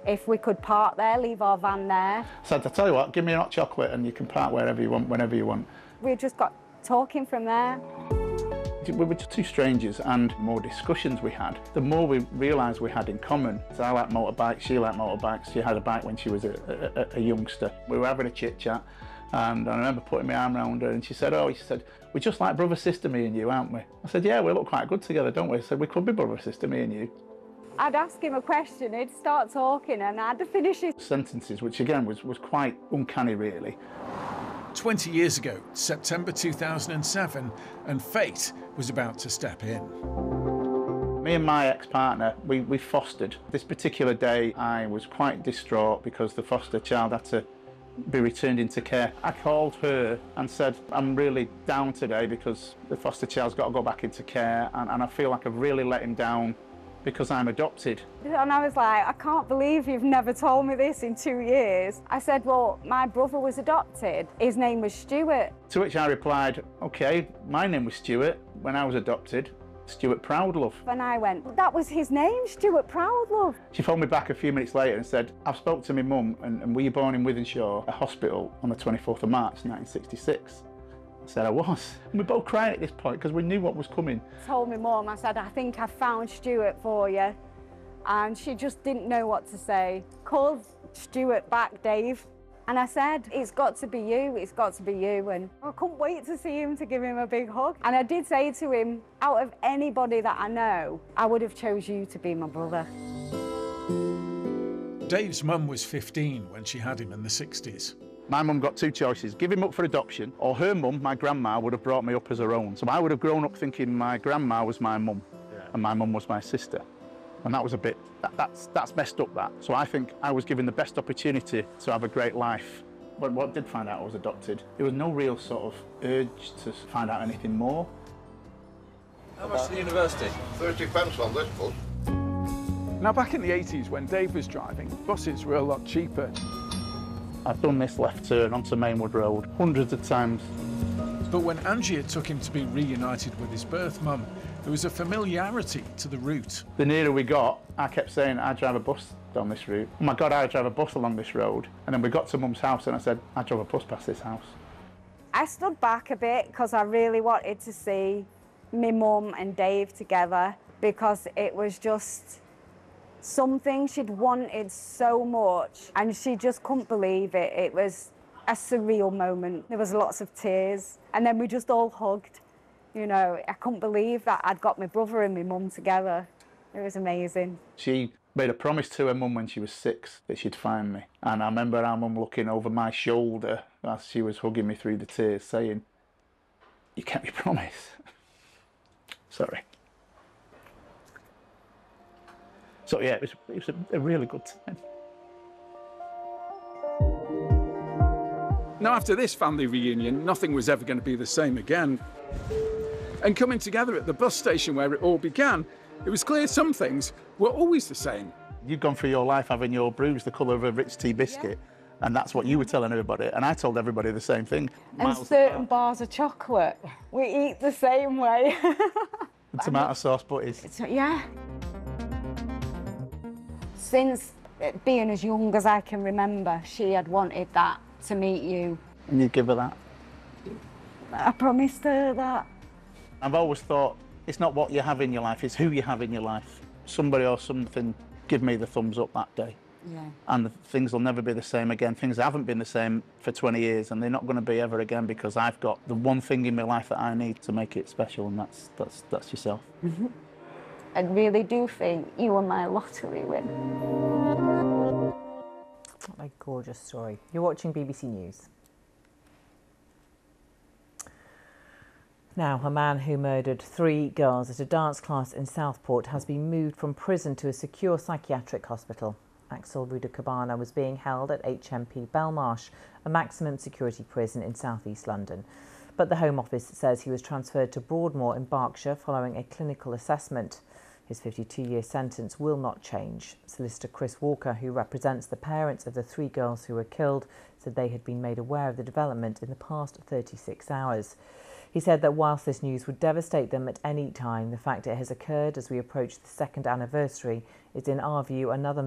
if we could park there, leave our van there. So I tell you what, give me a hot chocolate and you can park wherever you want, whenever you want. We just got talking from there. We were just two strangers, and the more discussions we had, the more we realised we had in common. So I like motorbikes, she liked motorbikes. She had a bike when she was a youngster. We were having a chit chat, and I remember putting my arm around her, and she said, we're just like brother sister, me and you, aren't we? I said, yeah, we look quite good together, don't we? I said, we could be brother sister, me and you. I'd ask him a question, he'd start talking, and I had to finish his sentences, which again was quite uncanny, really. 20 years ago, September 2007, and fate was about to step in. Me and my ex-partner, we fostered. This particular day, I was quite distraught because the foster child had to be returned into care. I called her and said, I'm really down today because the foster child's got to go back into care, and I feel like I've really let him down because I'm adopted. And I was like, I can't believe you've never told me this in 2 years. I said, well, my brother was adopted. His name was Stuart. To which I replied, okay, my name was Stuart when I was adopted, Stuart Proudlove. And I went, that was his name, Stuart Proudlove. She phoned me back a few minutes later and said, I've spoke to my mum, and were you born in Wythenshawe, a hospital, on the 24th of March, 1966? I said I was. And we both cried at this point because we knew what was coming. I told my mum, I said, I think I found Stuart for you. And she just didn't know what to say. Called Stuart back, Dave. And I said, it's got to be you, it's got to be you. And I couldn't wait to see him, to give him a big hug. And I did say to him, out of anybody that I know, I would have chose you to be my brother. Dave's mum was 15 when she had him in the 60s. My mum got two choices, give him up for adoption, or her mum, my grandma, would have brought me up as her own. So I would have grown up thinking my grandma was my mum, and my mum was my sister. And that was a bit, that's messed up, that. So I think I was given the best opportunity to have a great life. But what I did find out I was adopted, there was no real sort of urge to find out anything more. How much is the university? 30 pence on this bus. Now, back in the 80s, when Dave was driving, buses were a lot cheaper. I've done this left turn onto Mainwood Road hundreds of times. But when Angia took him to be reunited with his birth mum, there was a familiarity to the route. The nearer we got, I kept saying, I drive a bus down this route. Oh my God, I drive a bus along this road. And then we got to Mum's house and I said, I drove a bus past this house. I stood back a bit because I really wanted to see my mum and Dave together, because it was just something she'd wanted so much, and she just couldn't believe it. It was a surreal moment. There was lots of tears, and then we just all hugged. You know, I couldn't believe that I'd got my brother and my mum together. It was amazing. She made a promise to her mum when she was 6 that she'd find me. And I remember our mum looking over my shoulder as she was hugging me through the tears, saying, you kept your promise. Sorry. So yeah, it was a really good time. Now, after this family reunion, nothing was ever going to be the same again. And coming together at the bus station where it all began, it was clear some things were always the same. You've gone through your life having your bruise the colour of a Ritz tea biscuit, and that's what you were telling everybody, and I told everybody the same thing. And certain bars of chocolate, we eat the same way. The tomato sauce butties. Yeah. Since being as young as I can remember, she had wanted that, to meet you. And you'd give her that? I promised her that. I've always thought, it's not what you have in your life, it's who you have in your life. Somebody or something give me the thumbs up that day. Yeah. And things will never be the same again. Things haven't been the same for 20 years, and they're not going to be ever again, because I've got the one thing in my life that I need to make it special, and that's yourself. Mm-hmm. I really do think you were my lottery win. What a gorgeous story. You're watching BBC News. Now, a man who murdered 3 girls at a dance class in Southport has been moved from prison to a secure psychiatric hospital. Axel Rudakabana was being held at HMP Belmarsh, a maximum security prison in south-east London. But the Home Office says he was transferred to Broadmoor in Berkshire following a clinical assessment. His 52-year sentence will not change. Solicitor Chris Walker, who represents the parents of the 3 girls who were killed, said they had been made aware of the development in the past 36 hours. He said that whilst this news would devastate them at any time, the fact it has occurred as we approach the 2nd anniversary is, in our view, another